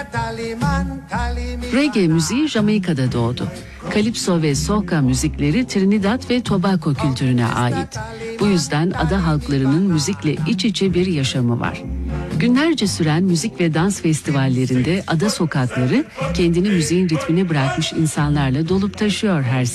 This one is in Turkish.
Reggae müziği Jamaika'da doğdu. Kalipso ve soca müzikleri Trinidad ve Tobago kültürüne ait. Bu yüzden ada halklarının müzikle iç içe bir yaşamı var. Günlerce süren müzik ve dans festivallerinde ada sokakları kendini müziğin ritmine bırakmış insanlarla dolup taşıyor her